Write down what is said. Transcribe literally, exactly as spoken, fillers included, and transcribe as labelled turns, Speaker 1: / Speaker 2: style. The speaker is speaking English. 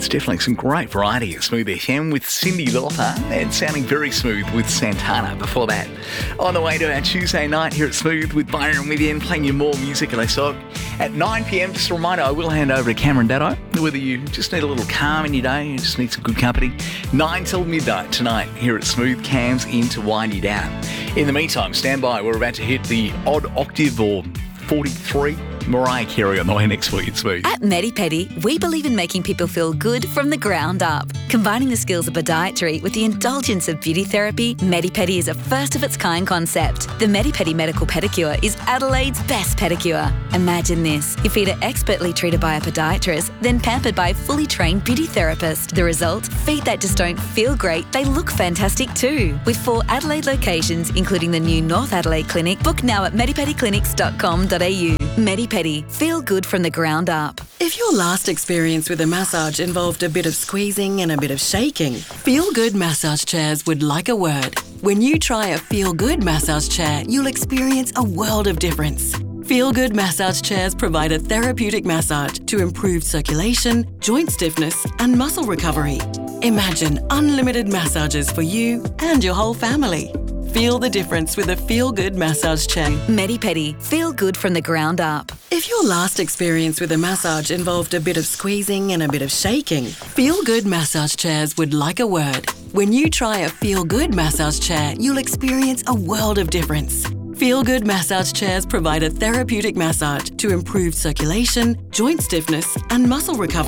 Speaker 1: It's definitely some great variety at Smooth F M with Cyndi Lauper and Sounding Very Smooth with Santana before that. On the way to our Tuesday night here at Smooth with Byron William, playing you more music at Sock. At nine p.m, just a reminder, I will hand over to Cameron Daddo. Whether you just need a little calm in your day, you just need some good company. nine till midnight tonight here at Smooth, Cams in to wind you down. In the meantime, stand by. We're about to hit the odd octave or forty-three. Mariah Carey on the way next week at Smooth.
Speaker 2: At MediPedi, we believe in making people feel good from the ground up. Combining the skills of podiatry with the indulgence of beauty therapy, MediPedi is a first-of-its-kind concept. The MediPedi Medical Pedicure is Adelaide's best pedicure. Imagine this. Your feet are expertly treated by a podiatrist, then pampered by a fully trained beauty therapist. The result? Feet that just don't feel great, they look fantastic too. With four Adelaide locations, including the new North Adelaide Clinic, book now at medipedi clinics dot com dot a u. MediPedi. Feel good from the ground up.
Speaker 3: If your last experience with a massage involved a bit of squeezing and a bit of shaking, Feel Good Massage Chairs would like a word. When you try a Feel Good massage chair, you'll experience a world of difference. Feel Good Massage Chairs provide a therapeutic massage to improve circulation, joint stiffness, and muscle recovery. Imagine unlimited massages for you and your whole family. Feel the difference with a Feel Good massage chair.
Speaker 2: MediPedi. Feel good from the ground up.
Speaker 3: If your last experience with a massage involved a bit of squeezing and a bit of shaking, Feel Good Massage Chairs would like a word. When you try a Feel Good massage chair, you'll experience a world of difference. Feel Good Massage Chairs provide a therapeutic massage to improve circulation, joint stiffness, and muscle recovery.